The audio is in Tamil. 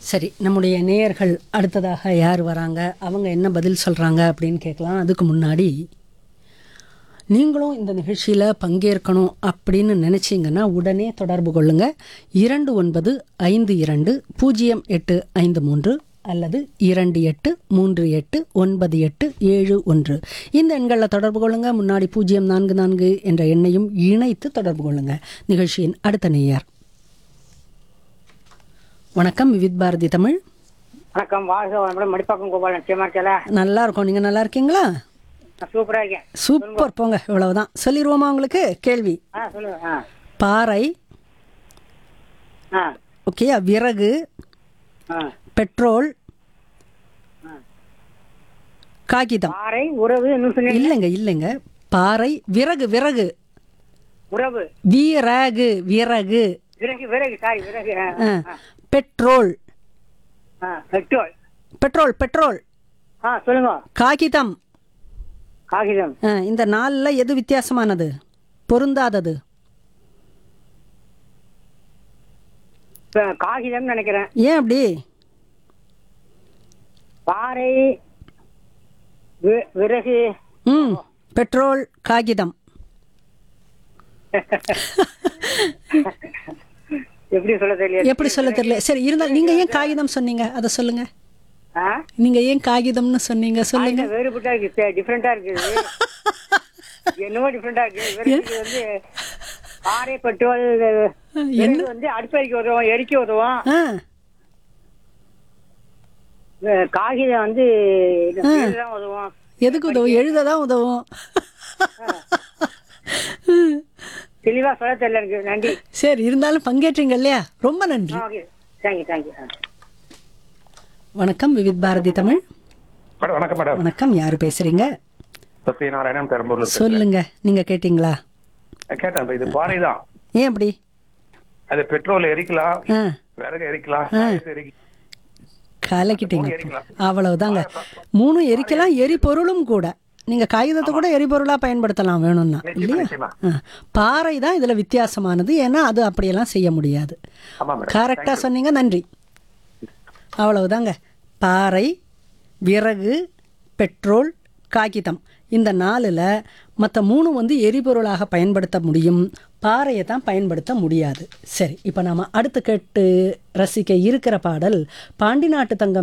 சரி, நம்முடைய நேயர்கள் அடுத்ததாக யார் வராங்க, அவங்க என்ன பதில் சொல்கிறாங்க அப்படின்னு கேட்கலாம். அதுக்கு முன்னாடி நீங்களும் இந்த நிகழ்ச்சியில் பங்கேற்கணும் அப்படின்னு நினச்சிங்கன்னா உடனே தொடர்பு கொள்ளுங்கள். 29520853 அல்லது 28389871. இந்த எண்களில் தொடர்பு கொள்ளுங்கள். முன்னாடி 044 என்ற எண்ணையும் இணைத்து தொடர்பு கொள்ளுங்கள். நிகழ்ச்சியின் அடுத்த நேயர். வணக்கம், விவித் பாரதி தமிழ். வணக்கம். வாழ்க வளமுடன். மடிப்பாக்கம் கோபால் நிச்சயமா இருக்கல. நல்லா இருக்கோம். நீங்கள் நல்லா இருக்கீங்களா? சூப்பரா இருக்கேன். சூப்பர். போங்க, இவ்வளவுதான். சொல்லிடுவோமா உங்களுக்கு கேள்வி? சொல்லுங்க. பாறை, ஓகே, விறகு, பெட்ரோல், காகிதம். பாறை, உறவு, இல்லைங்க. பாறை, விறகு, உறவு, விறகு, விறகு, விறகு, சாரி, விறகு. Petrol, petrol. பெட்ரோல், சொல்லுங்க. காகிதம். காகிதம். இந்த நாள்ல எது வித்தியாசமானது, பொருந்தாதது? காகிதம் நினைக்கிறேன். ஏன் அப்படி? பாறை, விறகு, பெட்ரோல், காகிதம். எப்படி சொல்ல தெரியல. சரி, இருந்தாலும் நீங்க ஏன் காகிதம் சொன்னீங்க, அதை சொல்லுங்க. நீங்க ஏன் காகிதம்னு சொன்னீங்க, சொல்லுங்க. வேறுபட்டா இருக்கு, டிஃபரெண்டா இருக்கு. என்னமோ டிஃபரெண்டா இருக்கு. விறகு வந்து பாறை, பெட்ரோல், வந்து அடுப்பறிக்க உதவும், எரிக்க உதவும். காகிதம் வந்து உதவும். எதுக்கு உதவும்? எழுததான் உதவும். தெளிவா சொல்ல தெரியல எனக்கு. நன்றி. சரி, இருந்தாலும் பங்கேற்றீங்க இல்லையா, ரொம்ப நன்றி. தேங்க்யூ. வணக்கம், விவித் பாரதி தமிழ். வணக்கம் மேடம். வணக்கம், யாரு பேசுறீங்க? சத்யநாராயணன், பெரம்பூர்ல. சொல்லுங்க, நீங்க கேட்டீங்களா? கேட்டேன். இது பாறை தான். ஏன் அப்படி? அது பெட்ரோல் எரிக்கலாம், விறகு எரிக்கலாம், கலக்கிட்டீங்க. அவ்வளவுதாங்க. 3 எரிக்கலாம், எரிபொருளும் கூட. நீங்க காகிதத்தை கூட எரிபொருளா பயன்படுத்தலாம் வேணும்னா, இல்லையா? பாறை தான் இதுல வித்தியாசமானது. ஏன்னா அது அப்படியெல்லாம் செய்ய முடியாது. கரெக்டா சொன்னீங்க, நன்றி. அவ்வளவுதாங்க. பாறை, விறகு, பெட்ரோல், காகிதம், இந்த 4ல் மற்ற 3 வந்து எரிபொருளாக பயன்படுத்த முடியும், பாறையை தான் பயன்படுத்த முடியாது. சரி, இப்போ நாம் அடுத்து கேட்டு ரசிக்க இருக்கிற பாடல் பாண்டி நாட்டு தங்கம்